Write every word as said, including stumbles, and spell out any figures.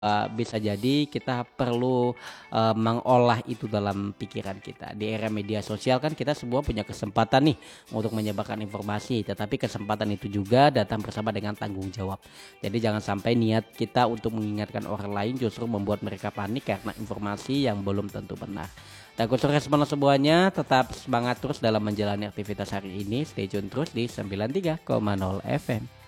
Eee, bisa jadi kita perlu, eee, mengolah itu dalam pikiran kita. Di era media sosial kan kita semua punya kesempatan nih untuk menyebarkan informasi, tetapi kesempatan itu juga datang bersama dengan tanggung jawab. Jadi jangan sampai niat kita untuk mengingatkan orang lain justru membuat mereka panik karena informasi yang belum tentu benar. Dan untuk respon semuanya, tetap semangat terus dalam menjalani aktivitas hari ini. Stay tune terus di sembilan tiga koma nol F M.